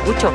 escucho.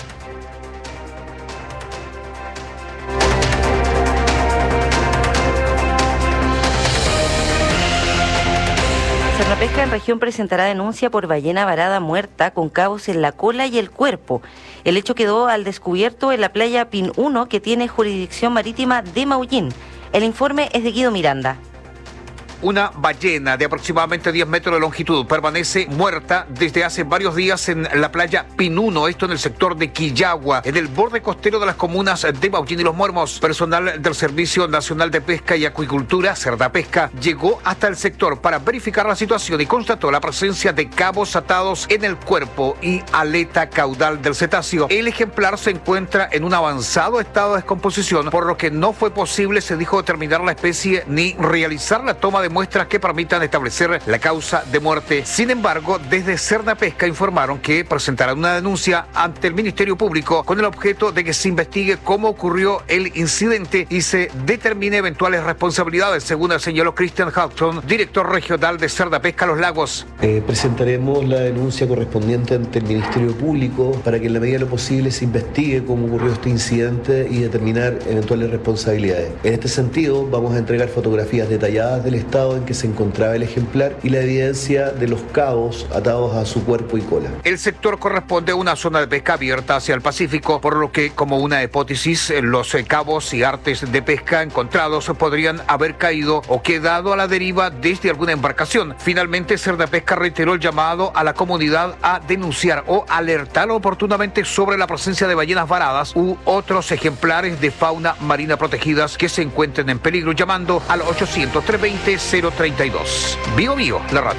Sernapesca en región presentará denuncia por ballena varada muerta con cabos en la cola y el cuerpo. El hecho quedó al descubierto en la playa Pin 1, que tiene jurisdicción marítima de Maullín. El informe es de Guido Miranda. Una ballena de aproximadamente 10 metros de longitud permanece muerta desde hace varios días en la playa Pinuno, esto en el sector de Quillagua, en el borde costero de las comunas de Maullín y Los Muermos. Personal del Servicio Nacional de Pesca y Acuicultura, Sernapesca, llegó hasta el sector para verificar la situación y constató la presencia de cabos atados en el cuerpo y aleta caudal del cetáceo. El ejemplar se encuentra en un avanzado estado de descomposición, por lo que no fue posible, se dijo, determinar la especie ni realizar la toma de muestras que permitan establecer la causa de muerte. Sin embargo, desde Sernapesca informaron que presentarán una denuncia ante el Ministerio Público con el objeto de que se investigue cómo ocurrió el incidente y se determine eventuales responsabilidades, según señaló Christian Houghton, director regional de Sernapesca Los Lagos. Presentaremos la denuncia correspondiente ante el Ministerio Público para que en la medida de lo posible se investigue cómo ocurrió este incidente y determinar eventuales responsabilidades. En este sentido, vamos a entregar fotografías detalladas del estado en que se encontraba el ejemplar y la evidencia de los cabos atados a su cuerpo y cola. El sector corresponde a una zona de pesca abierta hacia el Pacífico, por lo que, como una hipótesis, los cabos y artes de pesca encontrados podrían haber caído o quedado a la deriva desde alguna embarcación. Finalmente, Sernapesca reiteró el llamado a la comunidad a denunciar o alertar oportunamente sobre la presencia de ballenas varadas u otros ejemplares de fauna marina protegidas que se encuentren en peligro, llamando al 800-320-032. Bio Bio, la radio.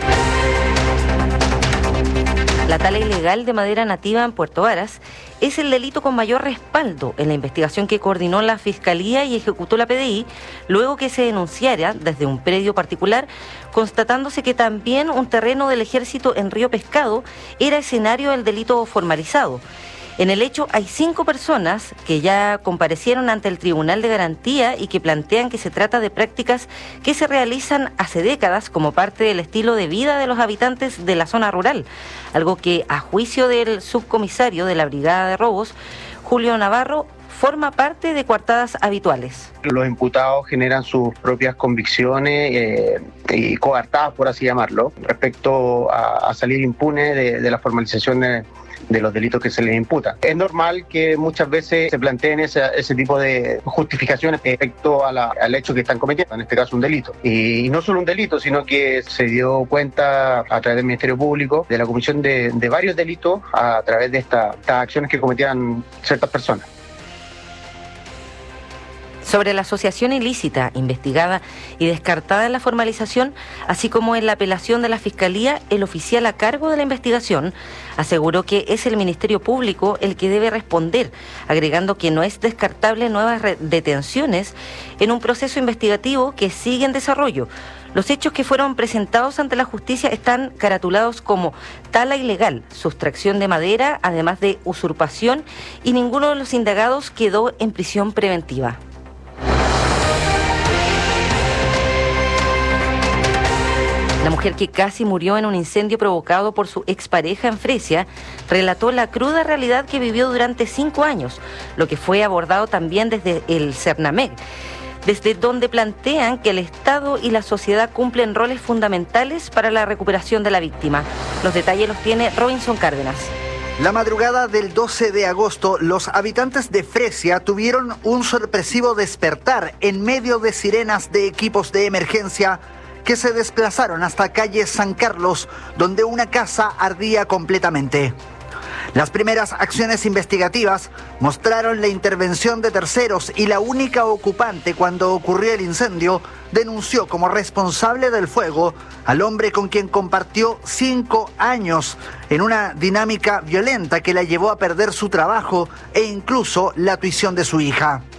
La tala ilegal de madera nativa en Puerto Varas es el delito con mayor respaldo en la investigación que coordinó la Fiscalía y ejecutó la PDI, luego que se denunciara desde un predio particular, constatándose que también un terreno del Ejército en Río Pescado era escenario del delito formalizado. En el hecho hay 5 personas que ya comparecieron ante el Tribunal de Garantía y que plantean que se trata de prácticas que se realizan hace décadas como parte del estilo de vida de los habitantes de la zona rural, algo que, a juicio del subcomisario de la Brigada de Robos, Julio Navarro, forma parte de coartadas habituales. Los imputados generan sus propias convicciones y coartadas, por así llamarlo, respecto a salir impune de la formalización de los delitos que se les imputan. Es normal que muchas veces se planteen ese tipo de justificaciones respecto al hecho que están cometiendo, en este caso un delito. Y no solo un delito, sino que se dio cuenta a través del Ministerio Público de la comisión de varios delitos a través de estas acciones que cometían ciertas personas. Sobre la asociación ilícita investigada y descartada en la formalización, así como en la apelación de la Fiscalía, el oficial a cargo de la investigación aseguró que es el Ministerio Público el que debe responder, agregando que no es descartable nuevas detenciones en un proceso investigativo que sigue en desarrollo. Los hechos que fueron presentados ante la justicia están caratulados como tala ilegal, sustracción de madera, además de usurpación, y ninguno de los indagados quedó en prisión preventiva. La mujer que casi murió en un incendio provocado por su expareja en Fresia relató la cruda realidad que vivió durante 5 años, lo que fue abordado también desde el Cernameg, desde donde plantean que el Estado y la sociedad cumplen roles fundamentales para la recuperación de la víctima. Los detalles los tiene Robinson Cárdenas. La madrugada del 12 de agosto, los habitantes de Fresia tuvieron un sorpresivo despertar en medio de sirenas de equipos de emergencia que se desplazaron hasta calle San Carlos, donde una casa ardía completamente. Las primeras acciones investigativas mostraron la intervención de terceros y la única ocupante cuando ocurrió el incendio denunció como responsable del fuego al hombre con quien compartió 5 años en una dinámica violenta que la llevó a perder su trabajo e incluso la tuición de su hija.